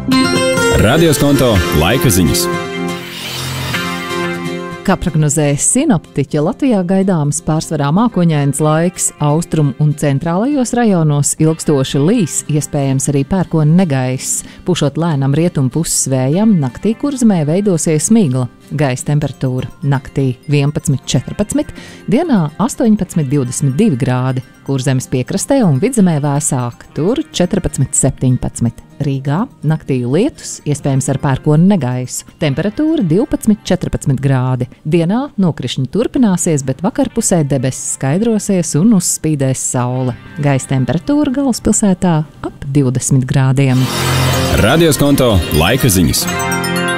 Radioskonto laika ziņas. Kā prognozēja sinoptiķi, Latvijā gaidāms pārsvarā mākoņains laiks, austrumu un centrālajos rajonos ilgstoši līs, iespējams arī pērkona negaiss. Pušot lēnam rietumu puses vējam, naktī Kurzemē veidosies migla. Gaisa temperatūra naktī 11–14, dienā 18–22 grādi. Kurzemes piekrastē un vidzemē vēsāk, tur 14–17. Rīgā naktī lietus, iespējams ar pērkona negaisu. Temperatūra 12–14 grādi. Dienā nokrišņi turpināsies, bet vakarpusē debesis skaidrosies un uzspīdēs saule. Gaisa temperatūra galvaspilsētā ap 20 grādiem. Radioskonto laika ziņas.